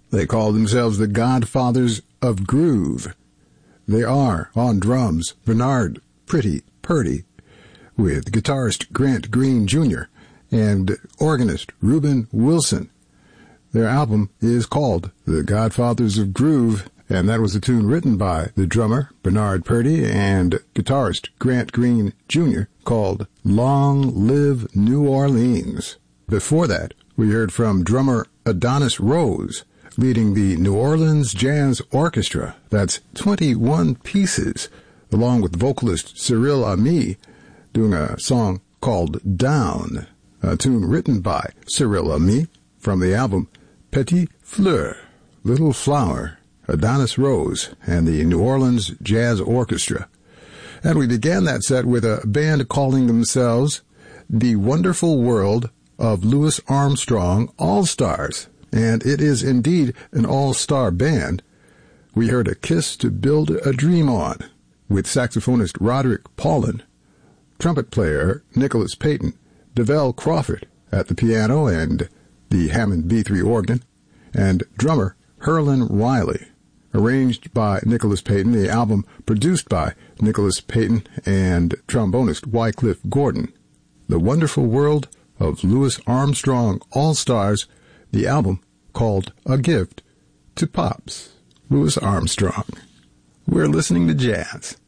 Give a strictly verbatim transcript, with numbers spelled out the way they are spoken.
They call themselves the Godfathers of Groove. They are, on drums, Bernard Pretty Purdy, with guitarist Grant Green Junior and organist Reuben Wilson. Their album is called The Godfathers of Groove, and that was a tune written by the drummer Bernard Purdy and guitarist Grant Green Junior called Long Live New Orleans. Before that, we heard from drummer Adonis Rose, leading the New Orleans Jazz Orchestra. That's twenty-one pieces, along with vocalist Cyril Ami, doing a song called Down, a tune written by Cyril Ami from the album Petit Fleur, Little Flower, Adonis Rose, and the New Orleans Jazz Orchestra. And we began that set with a band calling themselves The Wonderful World of Louis Armstrong All-Stars. And it is indeed an all-star band. We heard A Kiss to Build a Dream On, with saxophonist Roderick Paulin, trumpet player Nicholas Payton, DeVell Crawford at the piano and the Hammond B three organ, and drummer Herlin Riley. Arranged by Nicholas Payton, the album produced by Nicholas Payton and trombonist Wycliffe Gordon. The Wonderful World of Louis Armstrong All-Stars, the album called A Gift to Pops, Louis Armstrong. We're listening to jazz.